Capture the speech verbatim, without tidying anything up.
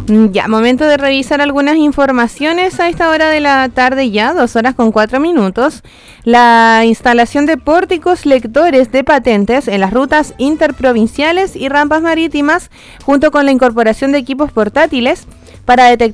Ya, momento de revisar algunas informaciones a esta hora de la tarde ya, dos horas con cuatro minutos. La instalación de pórticos lectores de patentes en las rutas interprovinciales y rampas marítimas, junto con la incorporación de equipos portátiles para detectar